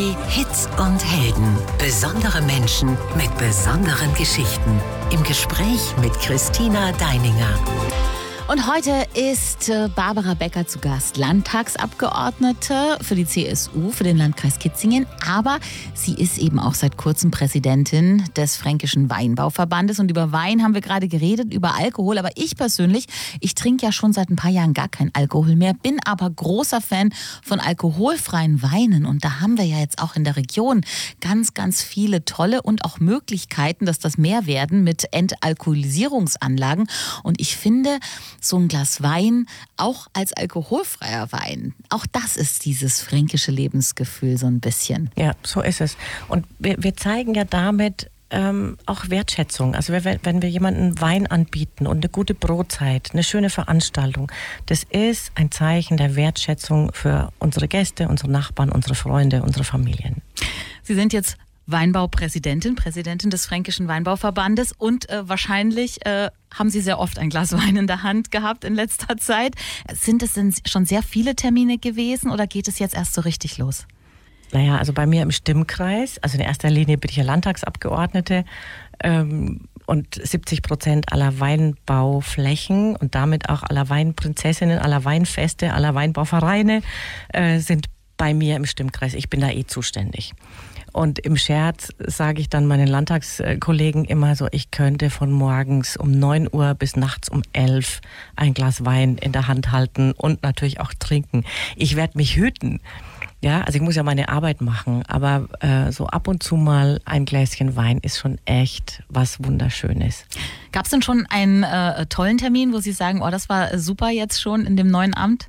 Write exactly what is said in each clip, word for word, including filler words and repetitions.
Hits und Helden. Besondere Menschen mit besonderen Geschichten. Im Gespräch mit Christina Deininger. Und heute ist Barbara Becker zu Gast, Landtagsabgeordnete für die C S U, für den Landkreis Kitzingen. Aber sie ist eben auch seit kurzem Präsidentin des Fränkischen Weinbauverbandes. Und über Wein haben wir gerade geredet, über Alkohol. Aber ich persönlich, ich trinke ja schon seit ein paar Jahren gar keinen Alkohol mehr, bin aber großer Fan von alkoholfreien Weinen. Und da haben wir ja jetzt auch in der Region ganz, ganz viele tolle und auch Möglichkeiten, dass das mehr werden mit Entalkoholisierungsanlagen. Und ich finde, so ein Glas Wein, auch als alkoholfreier Wein, auch das ist dieses fränkische Lebensgefühl so ein bisschen. Ja, so ist es. Und wir, wir zeigen ja damit ähm, auch Wertschätzung. Also wenn, wenn wir jemandem Wein anbieten und eine gute Brotzeit, eine schöne Veranstaltung, das ist ein Zeichen der Wertschätzung für unsere Gäste, unsere Nachbarn, unsere Freunde, unsere Familien. Sie sind jetzt Weinbaupräsidentin, Präsidentin des Fränkischen Weinbauverbandes und äh, wahrscheinlich äh, haben Sie sehr oft ein Glas Wein in der Hand gehabt in letzter Zeit. Sind es denn schon sehr viele Termine gewesen oder geht es jetzt erst so richtig los? Naja, also bei mir im Stimmkreis, also in erster Linie bin ich ja Landtagsabgeordnete ähm, und siebzig Prozent aller Weinbauflächen und damit auch aller Weinprinzessinnen, aller Weinfeste, aller Weinbauvereine äh, sind bei mir im Stimmkreis. Ich bin da eh zuständig. Und im Scherz sage ich dann meinen Landtagskollegen immer so, ich könnte von morgens um neun Uhr bis nachts um elf ein Glas Wein in der Hand halten und natürlich auch trinken. Ich werde mich hüten. Ja, also ich muss ja meine Arbeit machen, aber äh, so ab und zu mal ein Gläschen Wein ist schon echt was Wunderschönes. Gab es denn schon einen äh, tollen Termin, wo Sie sagen, oh, das war super jetzt schon in dem neuen Amt?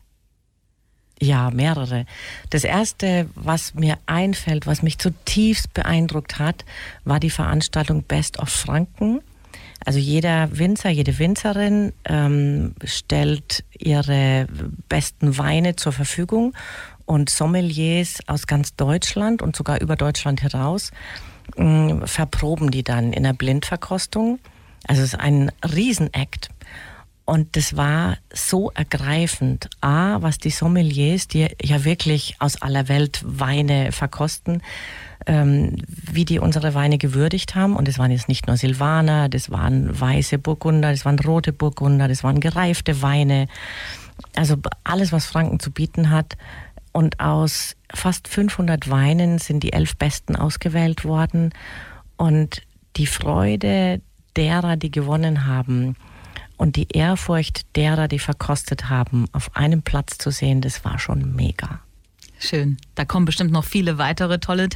Ja, mehrere. Das erste, was mir einfällt, was mich zutiefst beeindruckt hat, war die Veranstaltung Best of Franken. Also jeder Winzer, jede Winzerin ähm, stellt ihre besten Weine zur Verfügung und Sommeliers aus ganz Deutschland und sogar über Deutschland hinaus äh, verproben die dann in der Blindverkostung. Also es ist ein Riesenakt. Und das war so ergreifend. A, was die Sommeliers, die ja wirklich aus aller Welt Weine verkosten, ähm, wie die unsere Weine gewürdigt haben. Und es waren jetzt nicht nur Silvaner, das waren weiße Burgunder, das waren rote Burgunder, das waren gereifte Weine. Also alles, was Franken zu bieten hat. Und aus fast fünfhundert Weinen sind die elf besten ausgewählt worden. Und die Freude derer, die gewonnen haben, und die Ehrfurcht derer, die verkostet haben, auf einem Platz zu sehen, das war schon mega. Schön. Da kommen bestimmt noch viele weitere tolle